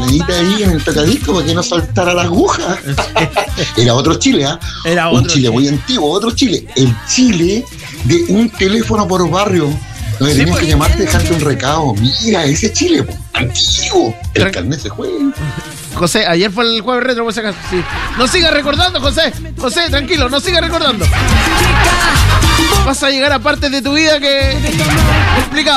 monedita ahí en el tocadisco para que no saltara la aguja. Era otro Chile, ¿ah? Era un otro Chile muy antiguo, otro Chile. El Chile de un teléfono por barrio. Donde Sí, tenías pues. que llamarte y dejarte un recado. Mira, ese Chile, po, antiguo. El carnet se juega. José, ayer fue el jueves retro, por si acaso. Sí. No sigas recordando, José. José, tranquilo, no sigas recordando. Vas a llegar a partes de tu vida que... complicado.